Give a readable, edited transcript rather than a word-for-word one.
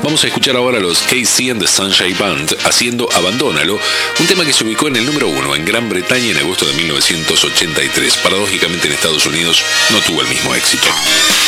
Vamos a escuchar ahora a los KC and the Sunshine Band haciendo Abandónalo, un tema que se ubicó en el número 1 en Gran Bretaña en agosto de 1983. Paradójicamente en Estados Unidos no tuvo el mismo éxito.